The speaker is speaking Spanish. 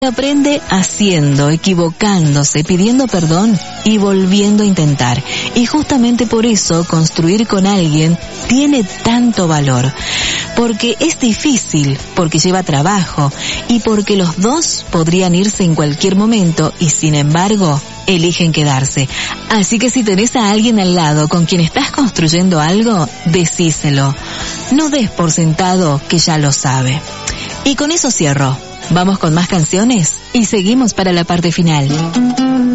Aprende haciendo, equivocándose, pidiendo perdón y volviendo a intentar. Y justamente por eso construir con alguien tiene tanto valor. Porque es difícil, porque lleva trabajo y porque los dos podrían irse en cualquier momento y sin embargo eligen quedarse. Así que si tenés a alguien al lado con quien estás construyendo algo, decíselo. No des por sentado que ya lo sabe. Y con eso cierro. Vamos con más canciones y seguimos para la parte final.